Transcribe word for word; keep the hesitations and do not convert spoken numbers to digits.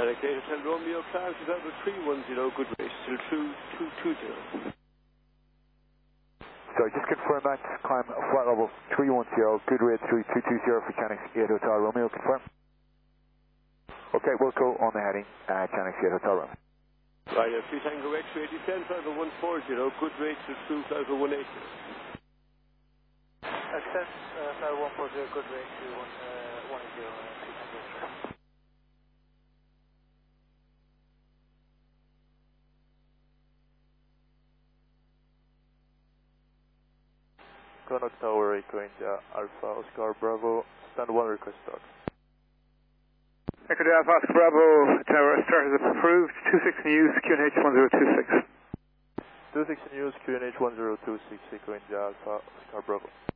Connected Hotel Romeo Clark is over three one zero, good race, still two two two zero. So just confirm that, climb flight level three one zero, good rate three two two zero for Chanix eight Hotel Romeo, confirm. Okay, we'll go on the heading, uh, Chanix eight Hotel Romeo. Right, uh, three Tango X-ray, descend flight over one four zero, good rate to two flight over one eight zero. Ascent, uh, flight one four zero, good rate to one, uh, one zero, uh, three Tango X-ray. Connaught Tower, Echo India, Alpha Oscar Bravo, stand one request start. Echo Alpha Oscar Bravo, Tower start is approved, two six News, Q N H one zero two six. two six News, Q N H one zero two six, Echo India, Alpha Oscar Bravo.